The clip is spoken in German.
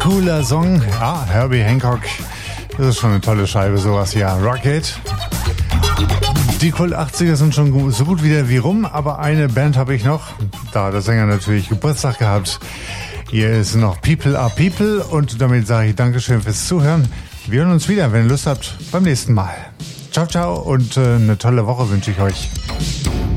cooler Song. Ja, Herbie Hancock. Das ist schon eine tolle Scheibe, sowas hier. Rocket. Die Kult 80er sind schon so gut wieder wie rum, aber eine Band habe ich noch. Da hat der Sänger natürlich Geburtstag gehabt. Hier ist noch People Are People und damit sage ich Dankeschön fürs Zuhören. Wir hören uns wieder, wenn ihr Lust habt, beim nächsten Mal. Ciao, ciao und eine tolle Woche wünsche ich euch.